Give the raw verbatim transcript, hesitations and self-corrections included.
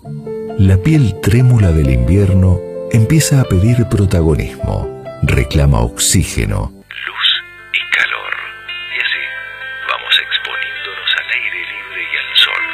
La piel trémula del invierno empieza a pedir protagonismo, reclama oxígeno, luz y calor. Y así vamos exponiéndonos al aire libre y al sol.